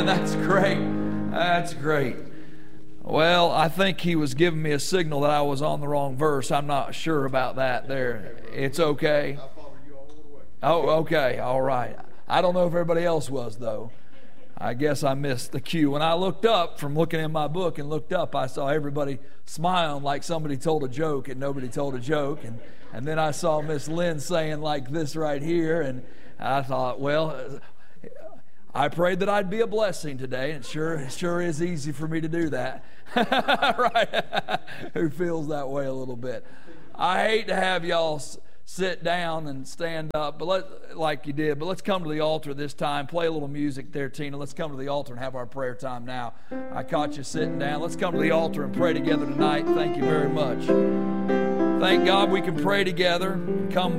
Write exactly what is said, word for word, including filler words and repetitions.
That's great. That's great. Well, I think he was giving me a signal that I was on the wrong verse. I'm not sure about that there. It's okay. Oh, okay. All right. I don't know if everybody else was, though. I guess I missed the cue. When I looked up, from looking in my book and looked up, I saw everybody smiling like somebody told a joke and nobody told a joke. And, and then I saw Miss Lynn saying like this right here. And I thought, well, I prayed that I'd be a blessing today. And sure, it sure is easy for me to do that. Right? Who feels that way a little bit? I hate to have y'all sit down and stand up, but let, like you did. But let's come to the altar this time. Play a little music there, Tina. Let's come to the altar and have our prayer time now. I caught you sitting down. Let's come to the altar and pray together tonight. Thank you very much. Thank God we can pray together. Come